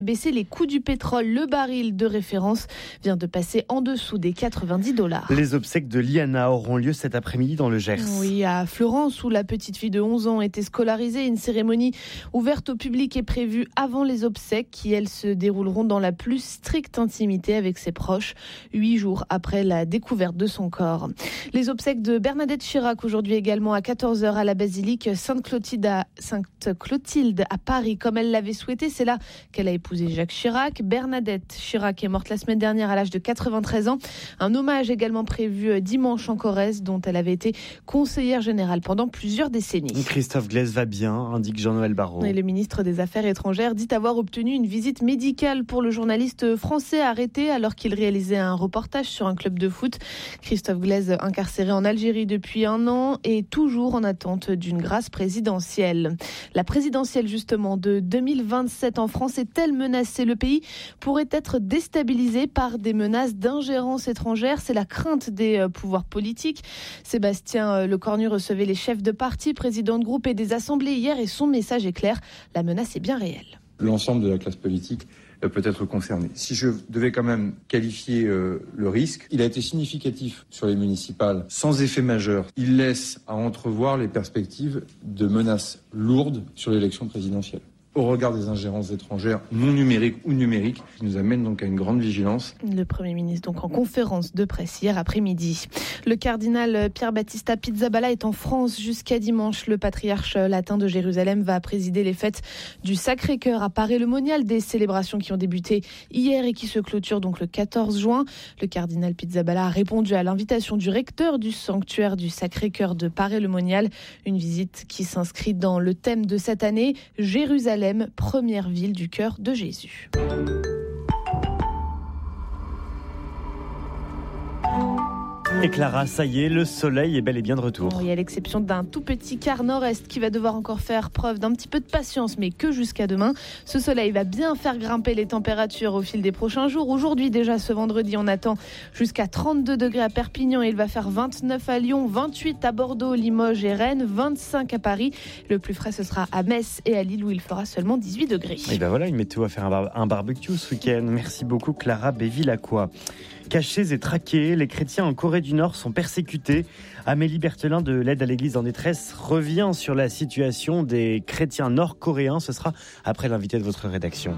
Baisser les coûts du pétrole, le baril de référence vient de passer en dessous des $90. Les obsèques de Liana auront lieu cet après-midi dans le Gers. Oui, à Florence, où la petite fille de 11 ans était scolarisée. Une cérémonie ouverte au public est prévue avant les obsèques qui, elles, se dérouleront dans la plus stricte intimité avec ses proches, 8 jours après la découverte de son corps. Les obsèques de Bernadette Chirac aujourd'hui également à 14h à la basilique Sainte-Clotilde à Paris, comme elle l'avait souhaité. C'est là qu'elle a épousé Jacques Chirac. Bernadette Chirac est morte la semaine dernière à l'âge de 93 ans. Un hommage également prévu dimanche en Corrèze, dont elle avait été conseillère générale pendant plusieurs décennies. Christophe Glaise va bien, indique Jean-Noël Barrot. Et le ministre des Affaires étrangères dit avoir obtenu une visite médicale pour le journaliste français arrêté alors qu'il réalisait un reportage sur un club de foot. Christophe Glaise, incarcéré en Algérie depuis 1 an, est toujours en attente d'une grâce présidentielle. La présidentielle justement de 2027 en France est-elle menacée? Le pays pourrait être déstabilisé par des menaces d'ingérence étrangère. C'est la crainte des pouvoirs politiques. Sébastien Lecornu recevait les chefs de parti, présidents de groupe et des assemblées hier et son message est clair. La menace est bien réelle. L'ensemble de la classe politique peut être concerné. Si je devais quand même qualifier le risque, il a été significatif sur les municipales, sans effet majeur. Il laisse à entrevoir les perspectives de menaces lourdes sur l'élection présidentielle. Au regard des ingérences étrangères non numériques ou numériques, qui nous amène donc à une grande vigilance. Le Premier ministre donc en conférence de presse hier après-midi. Le cardinal Pier Battista Pizzaballa est en France jusqu'à dimanche. Le patriarche latin de Jérusalem va présider les fêtes du Sacré-Cœur à Paray-le-Monial, des célébrations qui ont débuté hier et qui se clôturent donc le 14 juin. Le cardinal Pizzaballa a répondu à l'invitation du recteur du sanctuaire du Sacré-Cœur de Paray-le-Monial. Une visite qui s'inscrit dans le thème de cette année, Jérusalem, première ville du cœur de Jésus. Et Clara, ça y est, le soleil est bel et bien de retour. Oui, à l'exception d'un tout petit quart nord-est qui va devoir encore faire preuve d'un petit peu de patience, mais que jusqu'à demain. Ce soleil va bien faire grimper les températures au fil des prochains jours. Aujourd'hui, déjà ce vendredi, on attend jusqu'à 32 degrés à Perpignan. Il va faire 29 à Lyon, 28 à Bordeaux, Limoges et Rennes, 25 à Paris. Le plus frais, ce sera à Metz et à Lille où il fera seulement 18 degrés. Et ben voilà, une météo à faire un barbecue ce week-end. Merci beaucoup Clara Béville-Lacroix. Cachés et traqués, les chrétiens en Corée du Nord sont persécutés. Amélie Berthelin de l'aide à l'église en détresse revient sur la situation des chrétiens nord-coréens. Ce sera après l'invité de votre rédaction.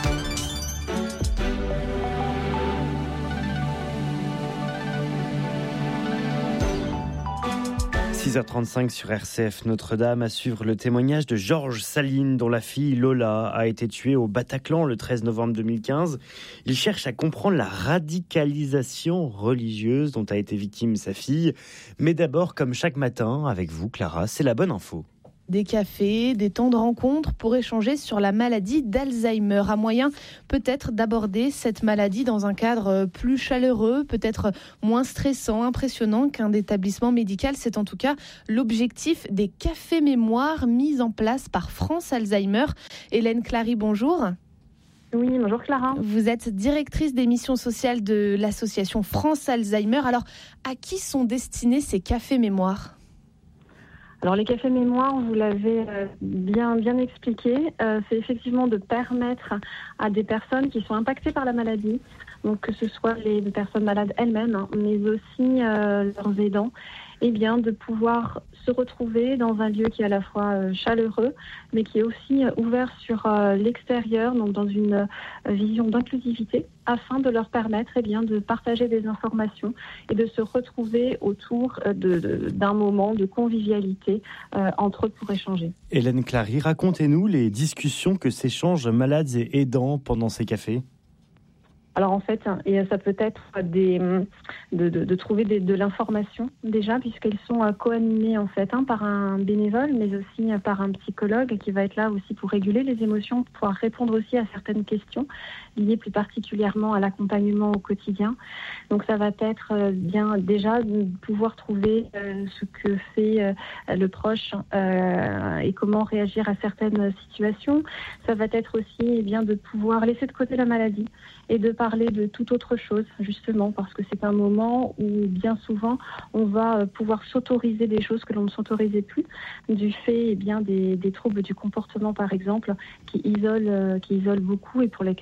6h35 sur RCF Notre-Dame, à suivre le témoignage de Georges Saline, dont la fille Lola a été tuée au Bataclan le 13 novembre 2015. Il cherche à comprendre la radicalisation religieuse dont a été victime sa fille. Mais d'abord, comme chaque matin, avec vous Clara, c'est la bonne info. Des cafés, des temps de rencontre pour échanger sur la maladie d'Alzheimer. À moyen peut-être d'aborder cette maladie dans un cadre plus chaleureux, peut-être moins stressant, impressionnant qu'un établissement médical. C'est en tout cas l'objectif des cafés mémoire mis en place par France Alzheimer. Hélène Clary, bonjour. Oui, bonjour Clara. Vous êtes directrice des missions sociales de l'association France Alzheimer. Alors, à qui sont destinés ces cafés mémoire ? Alors les cafés mémoire, vous l'avez bien expliqué, c'est effectivement de permettre à des personnes qui sont impactées par la maladie, donc que ce soit les personnes malades elles-mêmes, mais aussi leurs aidants, et bien de pouvoir se retrouver dans un lieu qui est à la fois chaleureux, mais qui est aussi ouvert sur l'extérieur, donc dans une vision d'inclusivité, afin de leur permettre de partager des informations et de se retrouver autour d'un moment de convivialité entre eux pour échanger. Hélène Clary, racontez-nous les discussions que s'échangent malades et aidants pendant ces cafés. Alors en fait, ça peut être de trouver de l'information déjà, puisqu'elles sont co-animées en fait par un bénévole, mais aussi par un psychologue qui va être là aussi pour réguler les émotions, pour pouvoir répondre aussi à certaines questions liées plus particulièrement à l'accompagnement au quotidien. Donc ça va être bien déjà de pouvoir trouver ce que fait le proche et comment réagir à certaines situations. Ça va être aussi de pouvoir laisser de côté la maladie et de parler de toute autre chose, justement, parce que c'est un moment où, bien souvent, on va pouvoir s'autoriser des choses que l'on ne s'autorisait plus, du fait des troubles du comportement, par exemple, qui isolent beaucoup et pour lesquels